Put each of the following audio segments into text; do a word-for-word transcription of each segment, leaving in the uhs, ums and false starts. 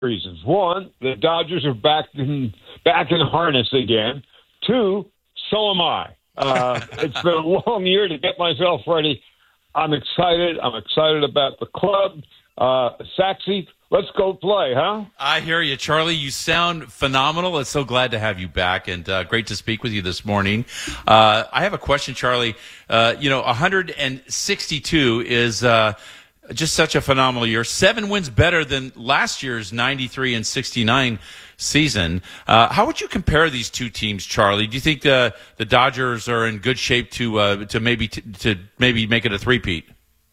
reasons. One, the Dodgers are back in back in harness again. Two, so am I. Uh, it's been a long year to get myself ready. I'm excited. I'm excited about the club. Uh, Saxy, let's go play, huh? I hear you, Charlie. You sound phenomenal. It's so glad to have you back, and uh, great to speak with you this morning. Uh, I have a question, Charlie. Uh, you know, one hundred sixty-two is uh, just such a phenomenal year. Seven wins better than last year's ninety-three and sixty-nine season. Uh, how would you compare these two teams, Charlie? Do you think the the Dodgers are in good shape to uh, to maybe t- to maybe make it a three-peat?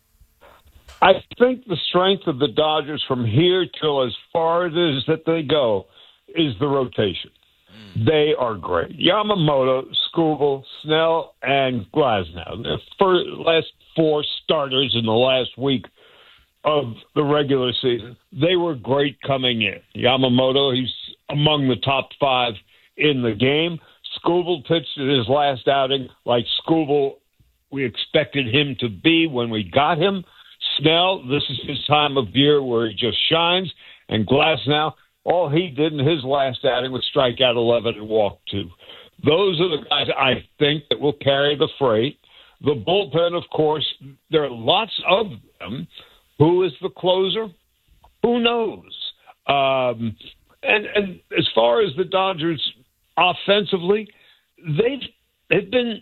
I think the strength of the Dodgers from here till as far as it is that they go is the rotation. Mm. They are great. Yamamoto, Skubal, Snell, and Glasnow. The first, last four starters in the last week of the regular season, they were great coming in. Yamamoto, he's among the top five in the game. Skubal pitched in his last outing like Skubal we expected him to be when we got him. Snell, this is his time of year where he just shines. And Glasnow, all he did in his last outing was strike out eleven and walk two. Those are the guys I think that will carry the freight. The bullpen, of course, there are lots of them. Who is the closer? Who knows? Um, and, and as far as the Dodgers offensively, they've, they've been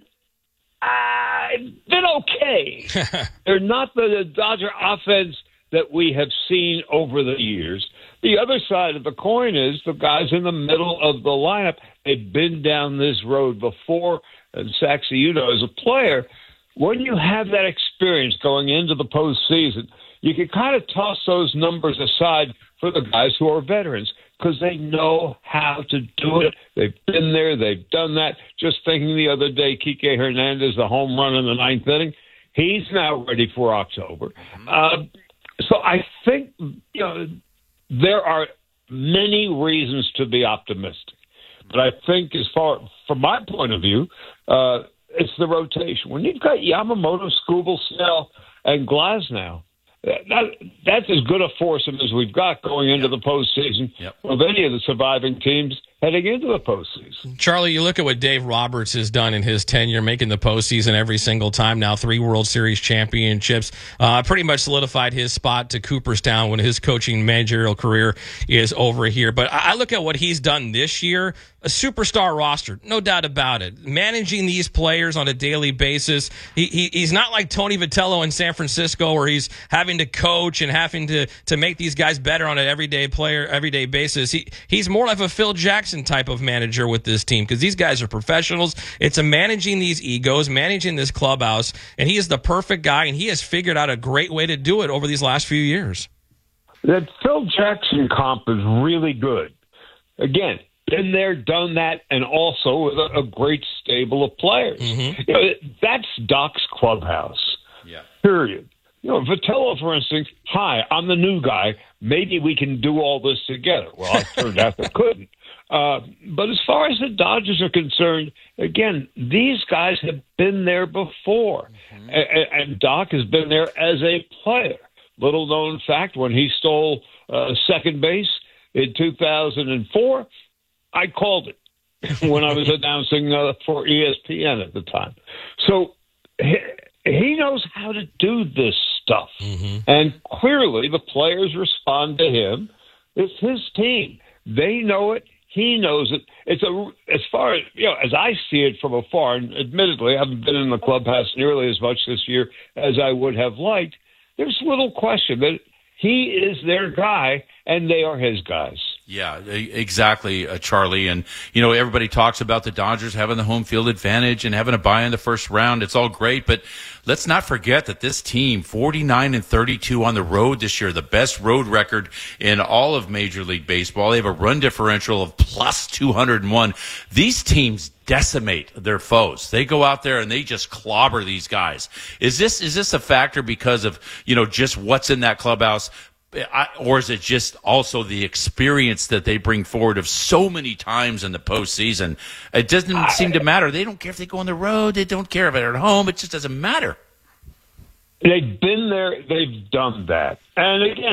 uh, been okay. They're not the Dodger offense that we have seen over the years. The other side of the coin is the guys in the middle of the lineup. They've been down this road before. And Saxy, you know, as a player, when you have that experience going into the postseason, you can kind of toss those numbers aside for the guys who are veterans because they know how to do it. They've been there. They've done that. Just thinking the other day, Kike Hernandez, the home run in the ninth inning, he's now ready for October. Uh, so I think, you know, there are many reasons to be optimistic. But I think as far, from my point of view, uh, it's the rotation. When you've got Yamamoto, Skubal, Snell, and Glasnow, that, that's as good a foursome as we've got going into the postseason yep. of any of the surviving teams heading into the postseason. Charlie, you look at what Dave Roberts has done in his tenure, making the postseason every single time now, three World Series championships, uh, pretty much solidified his spot to Cooperstown when his coaching managerial career is over here. But I look at what he's done this year, a superstar roster, no doubt about it. Managing these players on a daily basis, he, he he's not like Tony Vitello in San Francisco where he's having to coach and having to, to make these guys better on an everyday player, everyday basis. He He's more like a Phil Jackson type of manager with this team because these guys are professionals. It's a managing these egos, managing this clubhouse, and he is the perfect guy, and he has figured out a great way to do it over these last few years. That Phil Jackson comp is really good. Again, been there, done that, and also with a, a great stable of players. Mm-hmm. You know, that's Doc's clubhouse, yeah. period. You know, Vitello, for instance, hi, I'm the new guy. Maybe we can do all this together. Well, it turned out they couldn't. Uh, but as far as the Dodgers are concerned, again, these guys have been there before. Mm-hmm. And, and Doc has been there as a player. Little known fact, when he stole uh, second base in two thousand four, I called it when I was announcing uh, for E S P N at the time. So he, he knows how to do this stuff. Mm-hmm. And clearly the players respond to him. It's his team. They know it. He knows it. It's a, as far as, you know, as I see it from afar, and admittedly I haven't been in the clubhouse nearly as much this year as I would have liked, there's little question that he is their guy and they are his guys. Yeah, exactly, uh, Charlie. And, you know, everybody talks about the Dodgers having the home field advantage and having a bye in the first round. It's all great, but let's not forget that this team, forty-nine and thirty-two on the road this year, the best road record in all of Major League Baseball. They have a run differential of plus two hundred one. These teams decimate their foes. They go out there and they just clobber these guys. Is this is this a factor because of, you know, just what's in that clubhouse? I, or is it just also the experience that they bring forward of so many times in the postseason? It doesn't I, seem to matter. They don't care if they go on the road. They don't care if they're at home. It just doesn't matter. They've been there. They've done that. And again,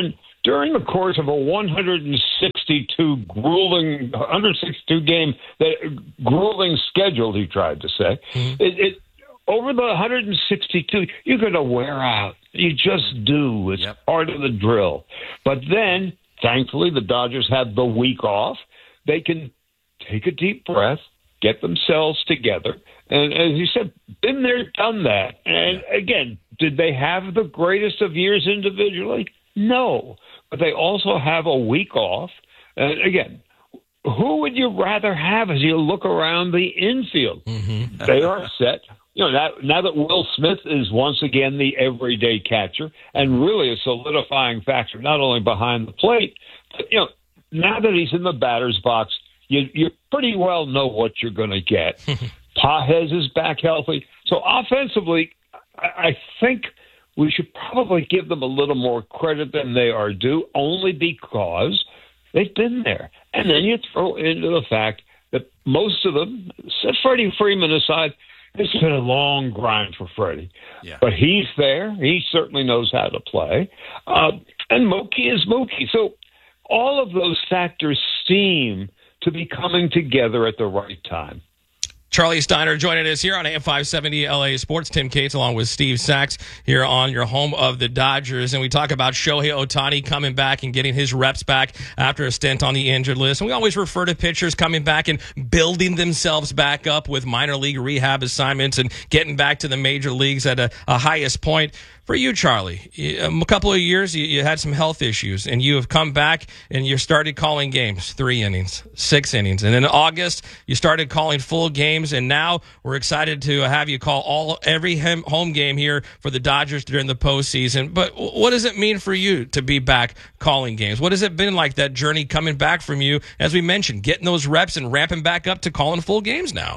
during the course of a one hundred sixty-two grueling, one hundred sixty-two game that grueling schedule, he tried to say, mm-hmm. it, it over the one hundred sixty-two, you're going to wear out. You just do. It's yep. part of the drill. But then, thankfully, the Dodgers have the week off. They can take a deep breath, get themselves together. And as you said, been there, done that. And again, did they have the greatest of years individually? No. But they also have a week off. And again, who would you rather have as you look around the infield? Mm-hmm. They are set. You know, now, now that Will Smith is once again the everyday catcher and really a solidifying factor, not only behind the plate, but, you know, now that he's in the batter's box, you, you pretty well know what you're going to get. Pages is back healthy. So offensively, I, I think we should probably give them a little more credit than they are due, only because they've been there. And then you throw into the fact that most of them, set Freddie Freeman aside, it's been a long grind for Freddie. Yeah. But he's there. He certainly knows how to play. Uh, and Mookie is Mookie. So all of those factors seem to be coming together at the right time. Charlie Steiner joining us here on A M five seventy L A Sports. Tim Cates along with Steve Sachs here on your home of the Dodgers. And we talk about Shohei Ohtani coming back and getting his reps back after a stint on the injured list. And we always refer to pitchers coming back and building themselves back up with minor league rehab assignments and getting back to the major leagues at a, a highest point. For you, Charlie, a couple of years, you, you had some health issues, and you have come back and you started calling games, three innings, six innings. And in August, you started calling full games, and now we're excited to have you call all every home game here for the Dodgers during the postseason. But what does it mean for you to be back calling games? What has it been like, that journey coming back from you, as we mentioned, getting those reps and ramping back up to calling full games now?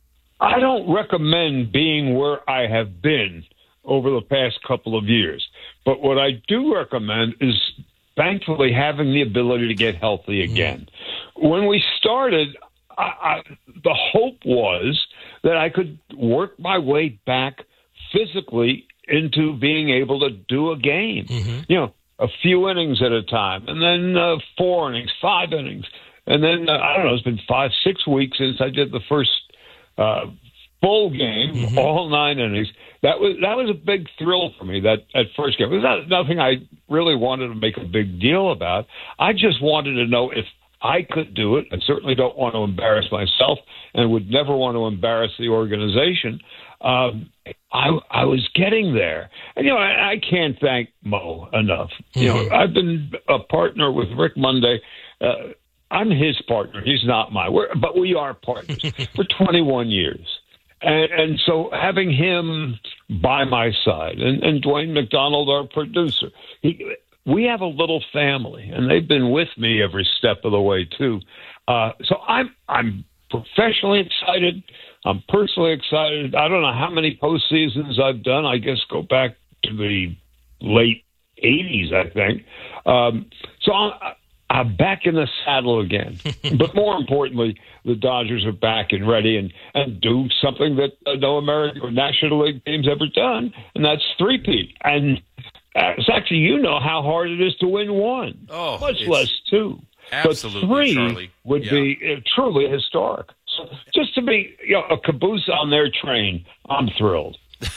I don't recommend being where I have been over the past couple of years. But what I do recommend is thankfully having the ability to get healthy again. Mm. When we started, I, I, the hope was that I could work my way back physically into being able to do a game. Mm-hmm. You know, a few innings at a time, and then uh, four innings, five innings. And then, uh, I don't know, it's been five, six weeks since I did the first uh full game, mm-hmm. all nine innings. That was that was a big thrill for me, that, that first game. It was not, nothing I really wanted to make a big deal about. I just wanted to know if I could do it. I certainly don't want to embarrass myself and would never want to embarrass the organization. Um, I, I was getting there. And, you know, I, I can't thank Mo enough. Mm-hmm. You know, I've been a partner with Rick Monday. Uh, I'm his partner. He's not mine. We're, but we are partners for twenty-one years. And, and so having him by my side, and, and Dwayne McDonald, our producer, he, we have a little family, and they've been with me every step of the way too. Uh, so I'm I'm professionally excited. I'm personally excited. I don't know how many postseasons I've done. I guess go back to the late eighties, I think. Um, so I'm, I'm back in the saddle again. But more importantly, the Dodgers are back and ready and, and do something that uh, no American or National League team's ever done, and that's three-peat. And uh, actually, you know how hard it is to win one, oh, much less two. Absolutely, but three Charlie. would yeah. be uh, truly historic. So just to be, you know, a caboose on their train, I'm thrilled.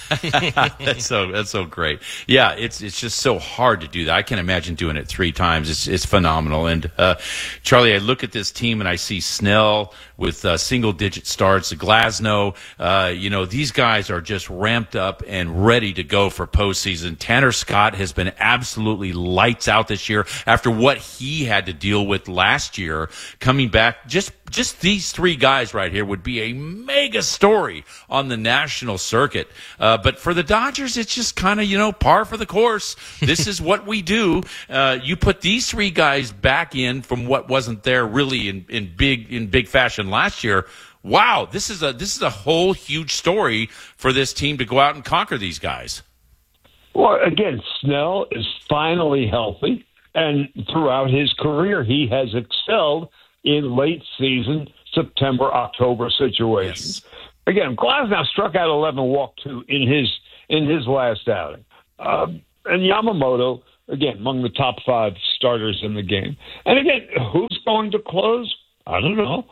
that's so that's so great. Yeah, it's it's just so hard to do that. I can imagine doing it three times. It's it's phenomenal. And uh, Charlie, I look at this team and I see Snell with uh, single digit starts, Glasnow. Uh, you know, these guys are just ramped up and ready to go for postseason. Tanner Scott has been absolutely lights out this year after what he had to deal with last year. Coming back, just just these three guys right here would be a mega story on the national circuit. Uh, but for the Dodgers, it's just kind of, you know, par for the course. This is what we do. Uh, you put these three guys back in from what wasn't there really in, in big in big fashion last year. Wow, this is a this is a whole huge story for this team to go out and conquer these guys. Well, again, Snell is finally healthy, and throughout his career, he has excelled in late season, September, October situations. Yes. Again, Glasnow struck out eleven, walked two in his in his last outing, uh, and Yamamoto again, among the top five starters in the game. And again, who's going to close? I don't know.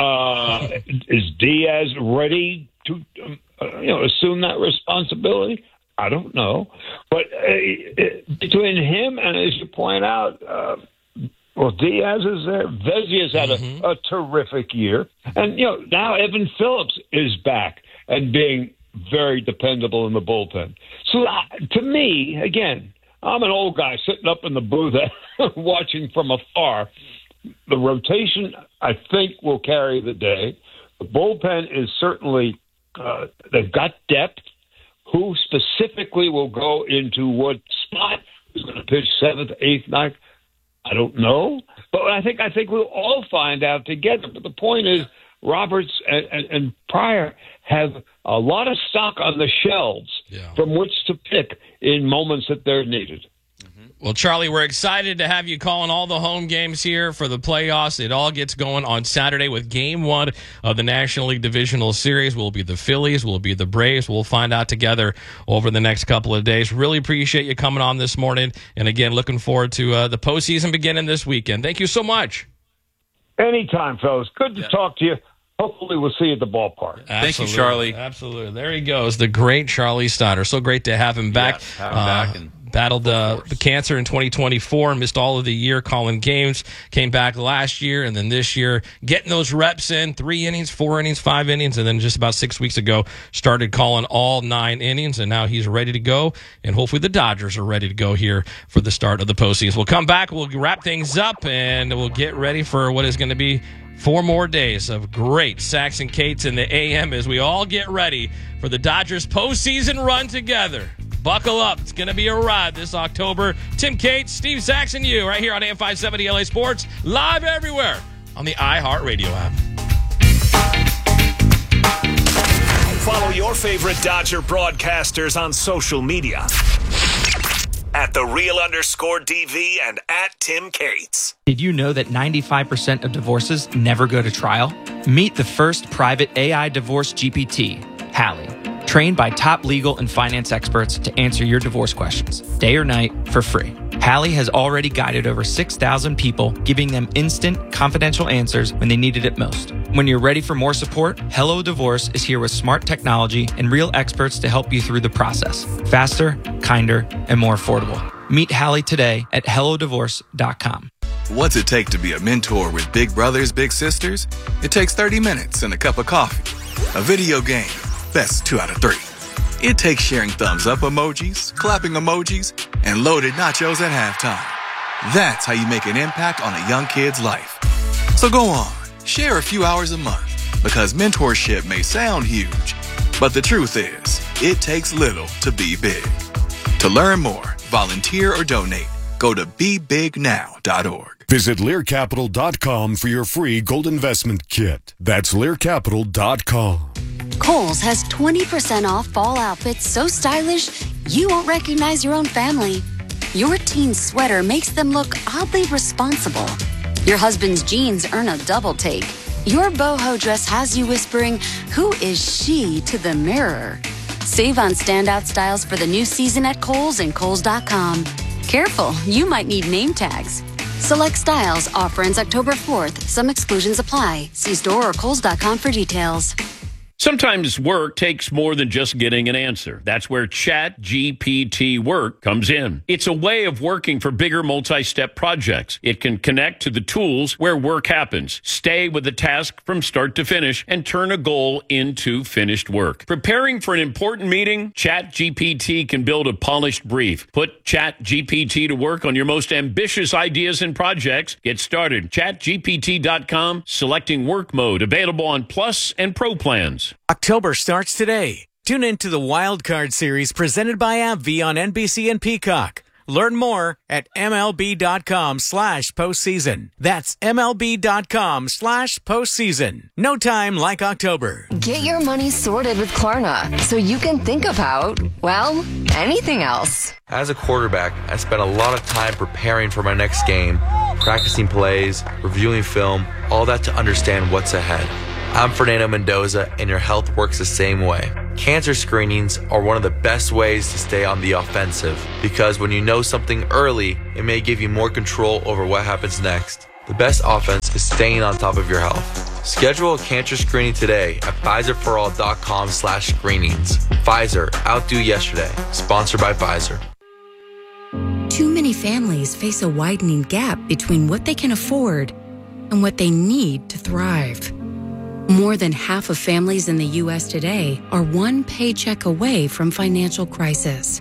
Uh, is Diaz ready to uh, you know assume that responsibility? I don't know. But uh, between him and, as you point out, uh, well, Diaz is there. Vezia's had mm-hmm. a, a terrific year. And, you know, now Evan Phillips is back and being very dependable in the bullpen. So uh, to me, again, I'm an old guy sitting up in the booth watching from afar. The rotation, I think, will carry the day. The bullpen is certainly, uh, they've got depth. Who specifically will go into what spot? Who's going to pitch seventh, eighth, ninth? I don't know. But I think I think we'll all find out together. But the point is, Roberts and, and, and Pryor have a lot of stock on the shelves yeah. from which to pick in moments that they're needed. Well, Charlie, we're excited to have you calling all the home games here for the playoffs. It all gets going on Saturday with game one of the National League Divisional Series. Will be the Phillies, will be the Braves. We'll find out together over the next couple of days. Really appreciate you coming on this morning. And again, looking forward to uh, the postseason beginning this weekend. Thank you so much. Anytime, fellas. Good to yeah. talk to you. Hopefully we'll see you at the ballpark. Absolutely. Thank you, Charlie. Absolutely. There he goes, the great Charlie Steiner. So great to have him back. Yeah, have him uh, back and battled uh, the cancer in twenty twenty-four and missed all of the year calling games. Came back last year and then this year getting those reps in, three innings, four innings, five innings, and then just about six weeks ago started calling all nine innings, and now he's ready to go, and hopefully the Dodgers are ready to go here for the start of the postseason. We'll come back, we'll wrap things up, and we'll get ready for what is going to be four more days of great Sax and Cates in the A M as we all get ready for the Dodgers postseason run together. Buckle up. It's going to be a ride this October. Tim Cates, Steve Saxon, you right here on A M five seventy L A Sports, live everywhere on the iHeartRadio app. Follow your favorite Dodger broadcasters on social media at the real underscore D V and at Tim Cates. Did you know that ninety-five percent of divorces never go to trial? Meet the first private A I divorce G P T, Hallie. Trained by top legal and finance experts to answer your divorce questions, day or night, for free. Hallie has already guided over six thousand people, giving them instant, confidential answers when they needed it most. When you're ready for more support, Hello Divorce is here with smart technology and real experts to help you through the process. Faster, kinder, and more affordable. Meet Hallie today at hello divorce dot com. What's it take to be a mentor with big brothers, big sisters? It takes thirty minutes and a cup of coffee. A video game. Best two out of three. It takes sharing thumbs up emojis, clapping emojis, and loaded nachos at halftime. That's how you make an impact on a young kid's life. So go on, share a few hours a month, because mentorship may sound huge, but the truth is, it takes little to be big. To learn more, volunteer, or donate, go to be big now dot org. Visit Lear Capital dot com for your free gold investment kit. That's Lear Capital dot com. Kohl's has twenty percent off fall outfits so stylish you won't recognize your own family. Your teen's sweater makes them look oddly responsible. Your husband's jeans earn a double take. Your boho dress has you whispering, "Who is she?" to the mirror. Save on standout styles for the new season at Kohl's and Kohl's dot com. Careful, you might need name tags. Select styles. Offer ends October fourth. Some exclusions apply. See store or Kohl's dot com for details. Sometimes work takes more than just getting an answer. That's where Chat G P T Work comes in. It's a way of working for bigger multi-step projects. It can connect to the tools where work happens, stay with the task from start to finish, and turn a goal into finished work. Preparing for an important meeting? Chat G P T can build a polished brief. Put Chat G P T to work on your most ambitious ideas and projects. Get started. chat G P T dot com, selecting work mode, available on Plus and Pro plans. October starts today. Tune in to the Wild Card series presented by AbbVie on N B C and Peacock. Learn more at M L B dot com slash postseason. That's M L B dot com slash postseason. No time like October. Get your money sorted with Klarna so you can think about, well, anything else. As a quarterback, I spent a lot of time preparing for my next game, practicing plays, reviewing film, all that to understand what's ahead. I'm Fernando Mendoza, and your health works the same way. Cancer screenings are one of the best ways to stay on the offensive because when you know something early, it may give you more control over what happens next. The best offense is staying on top of your health. Schedule a cancer screening today at Pfizer for all dot com slash screenings. Pfizer, outdo yesterday. Sponsored by Pfizer. Too many families face a widening gap between what they can afford and what they need to thrive. More than half of families in the U S today are one paycheck away from financial crisis.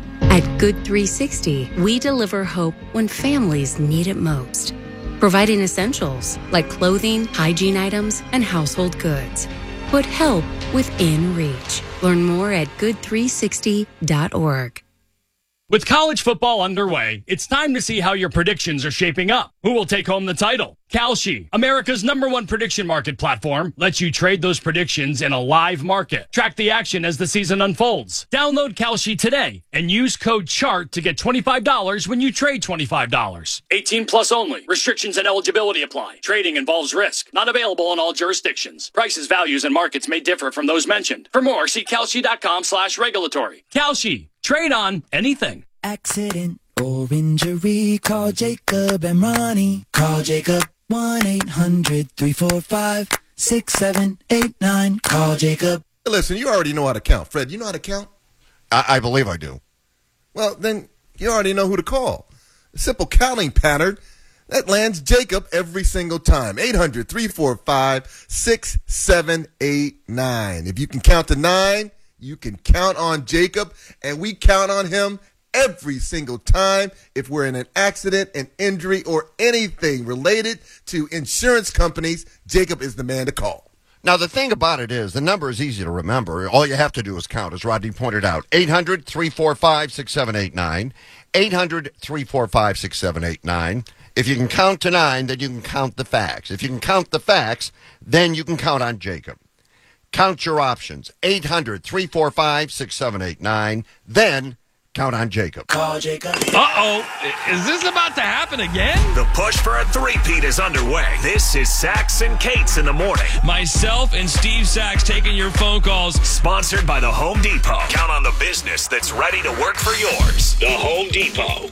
At Good three sixty, we deliver hope when families need it most, providing essentials like clothing, hygiene items, and household goods. Put help within reach. Learn more at good three sixty dot org. With college football underway, it's time to see how your predictions are shaping up. Who will take home the title? Kalshi, America's number one prediction market platform, lets you trade those predictions in a live market. Track the action as the season unfolds. Download Kalshi today and use code CHART to get twenty-five dollars when you trade twenty-five dollars. eighteen plus only. Restrictions and eligibility apply. Trading involves risk. Not available in all jurisdictions. Prices, values, and markets may differ from those mentioned. For more, see Kalshi.com slash regulatory. Kalshi. Trade on anything. Accident or injury, call Jacob and Ronnie. Call Jacob one eight hundred three four five six seven eight nine. Call Jacob. Listen, you already know how to count. Fred, you know how to count? I, I believe I do. Well, then you already know who to call. A simple counting pattern that lands Jacob every single time. eight hundred three four five six seven eight nine. If you can count to nine, you can count on Jacob, and we count on him every single time. If we're in an accident, an injury, or anything related to insurance companies, Jacob is the man to call. Now, the thing about it is, the number is easy to remember. All you have to do is count, as Rodney pointed out. eight hundred three four five six seven eight nine. eight hundred three four five six seven eight nine. If you can count to nine, then you can count the facts. If you can count the facts, then you can count on Jacob. Count your options. eight hundred three four five six seven eight nine. Then count on Jacob. Call Jacob. Uh-oh. Is this about to happen again? The push for a three-peat is underway. This is Sachs and Cates in the morning. Myself and Steve Sachs taking your phone calls. Sponsored by the Home Depot. Count on the business that's ready to work for yours. The Home Depot.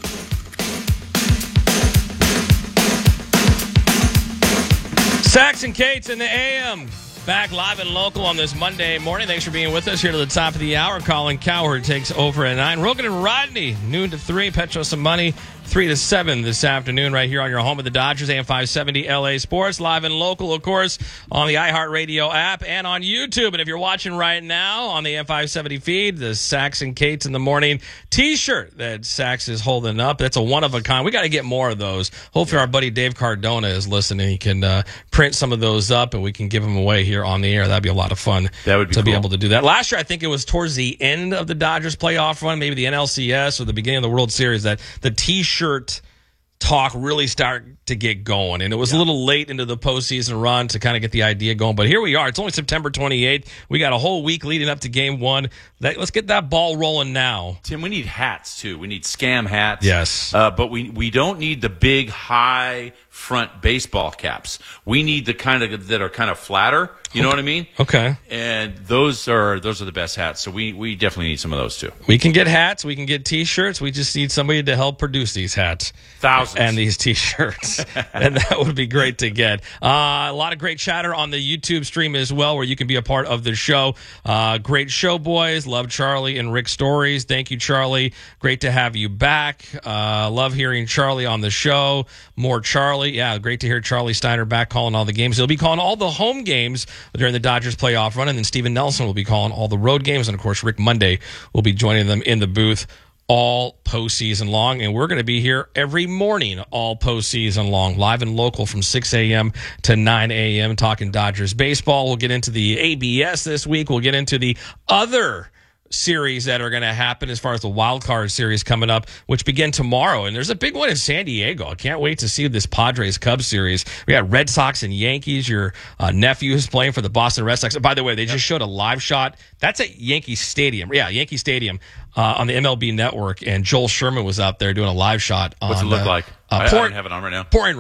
Sachs and Cates in the A M. Back live and local on this Monday morning. Thanks for being with us here to the top of the hour. Colin Cowherd takes over at nine. Rogan and Rodney, noon to three. Petro some money, three to seven this afternoon right here on your home of the Dodgers, A M five seventy L A Sports. Live and local, of course, on the iHeartRadio app and on YouTube. And if you're watching right now on the A M five seventy feed, the Sachs and Cates in the Morning T-shirt that Sachs is holding up. That's a one-of-a-kind. We got to get more of those. Hopefully our buddy Dave Cardona is listening. He can uh, print some of those up and we can give them away here on the air. That'd be a lot of fun that would be to cool. be able to do that. Last year, I think it was towards the end of the Dodgers playoff run, maybe the N L C S or the beginning of the World Series, that the T-shirt talk really started to get going. And it was yeah. a little late into the postseason run to kind of get the idea going. But here we are. It's only September twenty-eighth. We got a whole week leading up to game one. That, let's get that ball rolling now. Tim, we need hats, too. We need scam hats. Yes. Uh, but we, we don't need the big, high front baseball caps. We need the kind of that are kind of flatter. You okay. know what I mean? Okay. And those are those are the best hats. So we, we definitely need some of those, too. We can get hats. We can get T-shirts. We just need somebody to help produce these hats. Thousands. And these T-shirts. And that would be great to get. Uh, a lot of great chatter on the YouTube stream as well, where you can be a part of the show. Uh, great show, boys. Love Charlie and Rick stories. Thank you, Charlie. Great to have you back. Uh, love hearing Charlie on the show. More Charlie. Yeah, great to hear Charlie Steiner back calling all the games. He'll be calling all the home games during the Dodgers playoff run, and then Steven Nelson will be calling all the road games, and of course Rick Monday will be joining them in the booth all postseason long, and we're going to be here every morning all postseason long, live and local from six a.m. to nine a.m. talking Dodgers baseball. We'll get into the A B S this week. We'll get into the other series that are going to happen as far as the wild card series coming up, which begin tomorrow. And there's a big one in San Diego. I can't wait to see this Padres Cubs series. We got Red Sox and Yankees. Your uh, nephew is playing for the Boston Red Sox. By the way, they just showed a live shot. That's at Yankee Stadium. Yeah, Yankee Stadium uh, on the M L B Network. And Joel Sherman was out there doing a live shot. On, What's it look uh, like? Uh, I, pouring, I don't have it on right now. Pouring rain.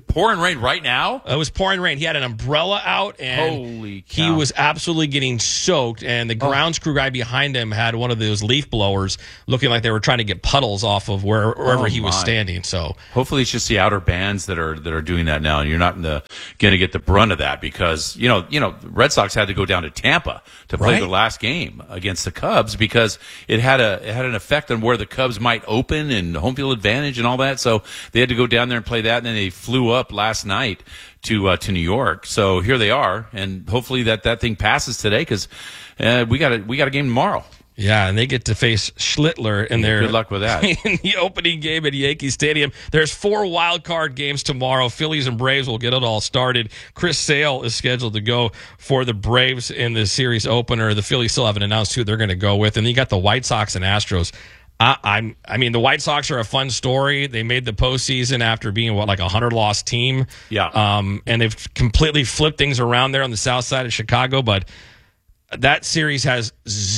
pouring rain right now? It was pouring rain. He had an umbrella out, and Holy he cow. was absolutely getting soaked. And the grounds crew guy behind him had one of those leaf blowers, looking like they were trying to get puddles off of where, wherever Oh, he was my. standing. So hopefully it's just the outer bands that are that are doing that now, and you're not in the going to get the brunt of that because you know you know the Red Sox had to go down to Tampa to play Right. their last game against the Cubs because it had a it had an effect on where the Cubs might open and home field advantage and all that. So they had to go down there and play that, and then they flew up last night to uh, to New York. So here they are, and hopefully that, that thing passes today because uh, we got a we got a game tomorrow. yeah, and they get to face Schlittler in their Good luck with that. in the opening game at Yankee Stadium. There's four wild card games tomorrow. Phillies and Braves will get it all started. Chris Sale is scheduled to go for the Braves in the series opener. The Phillies still haven't announced who they're going to go with, and then you got the White Sox and Astros. I, I'm, I mean, the White Sox are a fun story. They made the postseason after being what, like a hundred loss team. Yeah. Um, and they've completely flipped things around there on the south side of Chicago, but that series has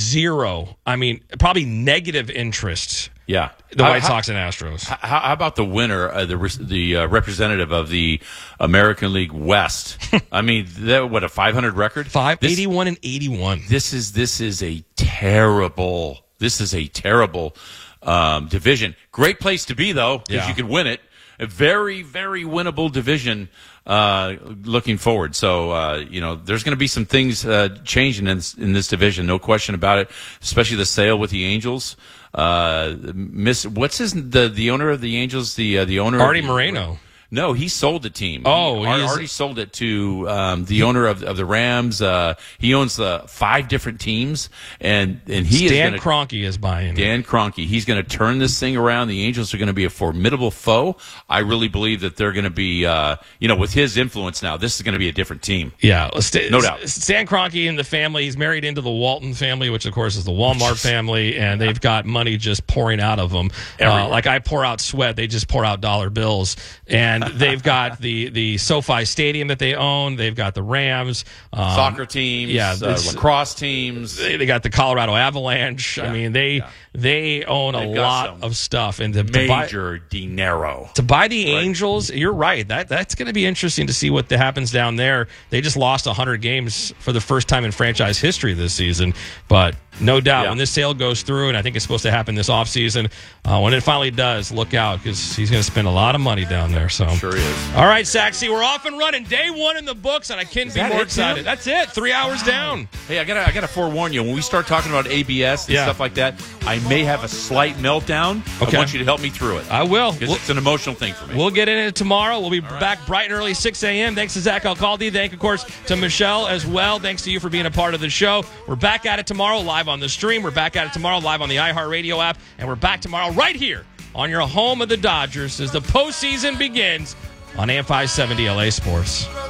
zero, I mean, probably negative interest. Yeah. The How- White how- Sox and Astros. How, how about the winner, uh, the re- the uh, representative of the American League West? I mean, that, what a five hundred record, Five This- eighty-one and eighty-one. This is this is a terrible. This is a terrible um, division. Great place to be though, because Yeah. you could win it. A very very winnable division. Uh, looking forward, so uh, you know there's going to be some things uh, changing in this, in this division, no question about it. Especially the sale with the Angels. Uh, Miss, what's his the the owner of the Angels? The uh, the owner Artie of the, Moreno. No, he sold the team. Oh, he, he Ar- is- already sold it to um, the owner of of the Rams. Uh, he owns the five different teams, and and he Dan is gonna, Kroenke is buying it. Dan Kroenke. He's going to turn this thing around. The Angels are going to be a formidable foe. I really believe that they're going to be, uh, you know, with his influence now, this is going to be a different team. Yeah, St- No doubt. Stan Kroenke and the family. He's married into the Walton family, which of course is the Walmart family, and they've got money just pouring out of them. Uh, like I pour out sweat, they just pour out dollar bills, and they've got the the SoFi Stadium that they own. They've got the Rams, um, Soccer teams, yeah, uh, this- lacrosse teams. They, they got the Colorado Avalanche. I Yeah, mean, they yeah. they own a They've got lot some of stuff, and to, to buy, Major dinero. to buy the Angels, you're right. That that's going to be interesting to see what the, happens down there. They just lost one hundred games for the first time in franchise history this season. But no doubt, Yeah. when this sale goes through, and I think it's supposed to happen this offseason, uh, when it finally does, look out because he's going to spend a lot of money down there. So Sure is. All right, Saxy, we're off and running. Day one in the books, and I couldn't be that more it, excited. Tim? That's it. Three hours down. Hey, I gotta, I gotta forewarn you. When we start talking about A B S and Yeah. stuff like that, I may have a slight meltdown. Okay. I want you to help me through it. I will. Because We'll- it's an emotional thing for me. We'll get in it tomorrow. We'll be back bright and early, six a.m. Thanks to Zach Alcalde. Thank, of course, to Michelle as well. Thanks to you for being a part of the show. We're back at it tomorrow live on the stream. We're back at it tomorrow live on the iHeartRadio app. And we're back tomorrow right here on your home of the Dodgers as the postseason begins on A M five seventy L A Sports.